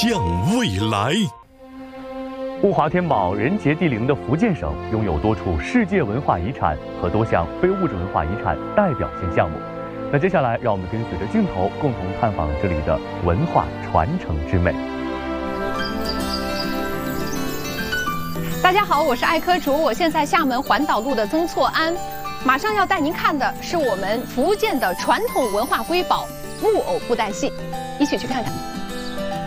向未来。 物华天宝，人杰地灵的福建省拥有多处世界文化遗产和多项非物质文化遗产代表性项目。那接下来，让我们跟随着镜头，共同探访这里的文化传承之美。 大家好，我是艾科竹，我现在厦门环岛路的曾厝垵，马上要带您看的是我们福建的传统文化瑰宝木偶布袋戏，一起去看看。